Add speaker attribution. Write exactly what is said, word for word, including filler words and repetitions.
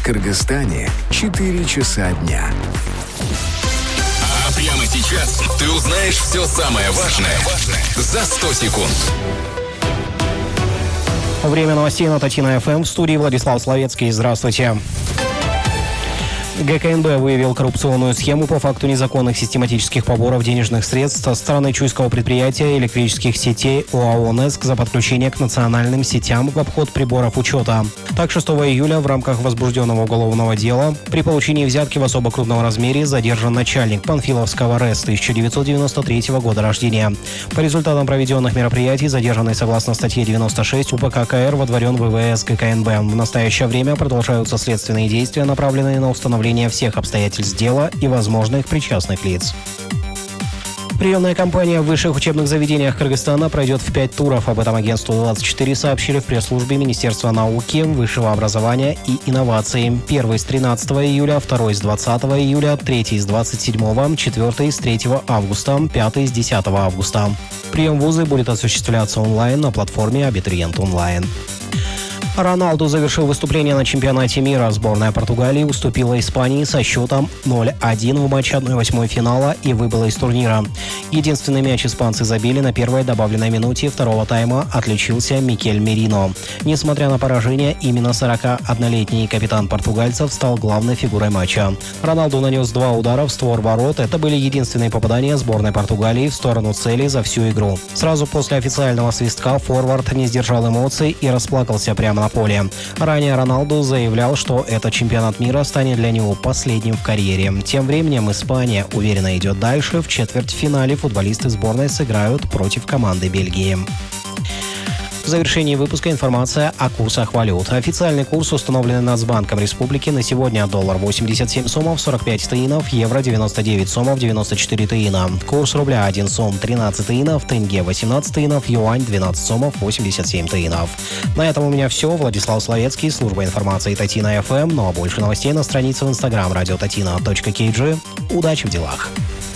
Speaker 1: Кыргызстане четыре часа дня.
Speaker 2: А прямо сейчас ты узнаешь все самое важное за сто секунд.
Speaker 3: Время новостей на Татина ФМ. В студии Владислав Словецкий. Здравствуйте. ГКНБ выявил коррупционную схему по факту незаконных систематических поборов денежных средств со стороны чуйского предприятия электрических сетей ОАО «НЭСК» за подключение к национальным сетям в обход приборов учета. Так, шестого июля в рамках возбужденного уголовного дела при получении взятки в особо крупном размере задержан начальник Панфиловского РЭС тысяча девятьсот девяносто третьего года рождения. По результатам проведенных мероприятий задержанный согласно статье девяносто шесть УПК КР водворен в ВВС ГКНБ. В настоящее время продолжаются следственные действия, направленные на установление всех обстоятельств дела и возможных причастных лиц. Приемная кампания в высших учебных заведениях Кыргызстана пройдет в пять туров. Об этом агентству двадцать четыре сообщили в пресс-службе Министерства науки, высшего образования и инноваций. Первый с тринадцатого июля, второй с двадцатого июля, третий с двадцать седьмого, четвертый с третьего августа, пятый с десятого августа. Прием в вузы будет осуществляться онлайн на платформе «Абитуриент онлайн». Роналду завершил выступление на чемпионате мира. Сборная Португалии уступила Испании со счетом ноль один в матче одна восьмая финала и выбыла из турнира. Единственный мяч испанцы забили на первой добавленной минуте второго тайма отличился Микель Мерино. Несмотря на поражение, именно сорокаоднолетний капитан португальцев стал главной фигурой матча. Роналду нанес два удара в створ ворот. Это были единственные попадания сборной Португалии в сторону цели за всю игру. Сразу после официального свистка форвард не сдержал эмоций и расплакался прямо на поле. Ранее Роналду заявлял, что этот чемпионат мира станет для него последним в карьере. Тем временем Испания уверенно идет дальше. В четвертьфинале футболисты сборной сыграют против команды Бельгии. В завершении выпуска информация о курсах валют. Официальный курс, установленный Нацбанком Республики, на сегодня: доллар восемьдесят семь сомов сорок пять тиынов, евро девяносто девять сомов девяносто четыре тиына. Курс рубля один сом тринадцать тиынов, тенге восемнадцать тиынов, юань двенадцать сомов восемьдесят семь тиынов. На этом у меня все. Владислав Словецкий, служба информации Татина ФМ. Ну а больше новостей на странице в инстаграм радио татина точка кей джи. Удачи в делах.